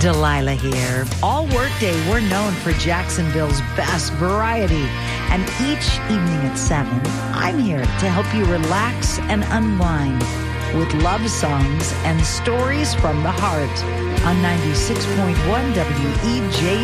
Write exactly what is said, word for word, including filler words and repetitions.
Delilah here. All workday, we're known for Jacksonville's best variety. And each evening at seven, I'm here to help you relax and unwind with love songs and stories from the heart on ninety-six point one W E J